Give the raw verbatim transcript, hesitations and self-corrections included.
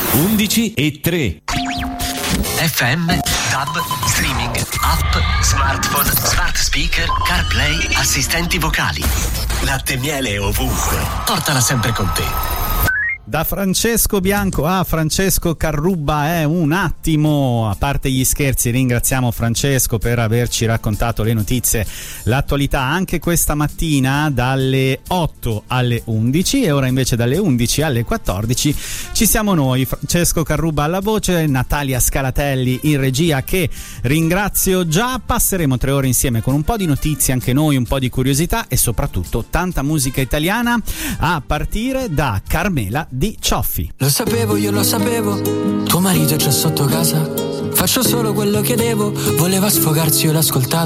undici e tre. F M, DAB, streaming, app, smartphone, smart speaker, CarPlay, assistenti vocali. Latte e miele ovunque. Portala sempre con te. Da Francesco Bianco a Francesco Carrubba è un attimo, a parte gli scherzi, ringraziamo Francesco per averci raccontato le notizie, l'attualità anche questa mattina dalle otto alle undici, e ora invece dalle undici alle quattordici ci siamo noi, Francesco Carrubba alla voce, Natalia Scalatelli in regia, che ringrazio già. Passeremo tre ore insieme con un po' di notizie anche noi, un po' di curiosità e soprattutto tanta musica italiana, a partire da Carmela di Cioffi. Lo sapevo, io lo sapevo, tuo marito c'è sotto casa, faccio solo quello che devo, voleva sfogarsi, io l'ho ascoltato.